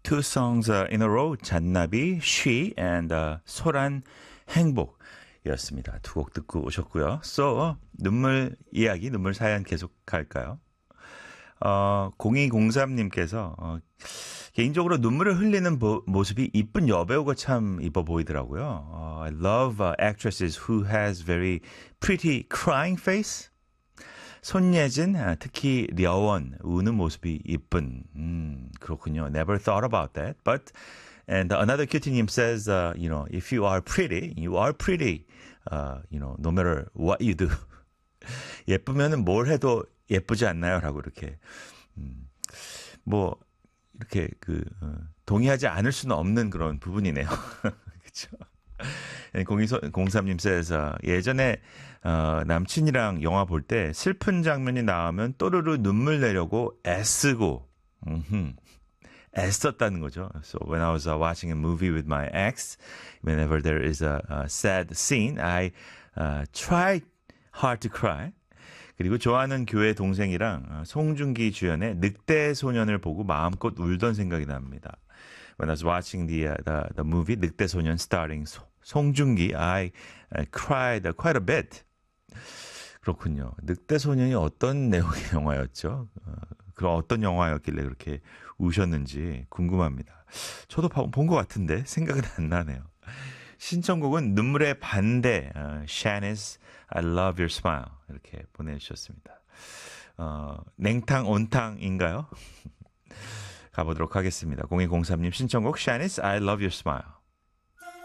two songs in a row. 잔나비, She, and 소란, 행복이었습니다. 두 곡 듣고 오셨고요. So, 눈물 이야기, 눈물 사연 계속 갈까요? 0203님께서 개인적으로 눈물을 흘리는 모습이 이쁜 여배우가 참 이뻐 보이더라고요. I love actresses who has very pretty crying face. 손예진, 특히 려원, 우는 모습이 이쁜. 그렇군요. Never thought about that. But, and another cutie-님 says, if you are pretty, you are pretty. No matter what you do. 예쁘면은 뭘 해도 예쁘지 않나요? 라고 이렇게. 이렇게 동의하지 않을 수는 없는 그런 부분이네요. 그렇죠? 0203님 says, 예전에 남친이랑 영화 볼 때 슬픈 장면이 나오면 또르르 눈물 내려고 애쓰고 애썼다는 거죠. So when I was watching a movie with my ex, whenever there is a sad scene, I try hard to cry. 그리고 좋아하는 교회 동생이랑 송중기 주연의 늑대 소년을 보고 마음껏 울던 생각이 납니다. When I was watching the movie 늑대 소년 starring 송중기, I cried quite a bit. 그렇군요. 늑대 소년이 어떤 내용의 영화였죠? 그럼 어떤 영화였길래 그렇게 우셨는지 궁금합니다. 저도 본 것 같은데 생각은 안 나네요. 신청곡은 눈물의 반대, Shanice, I love your smile. 이렇게 보내주셨습니다. 냉탕, 온탕인가요? 가보도록 하겠습니다. 0203님 신청곡, Shanice, I love your smile.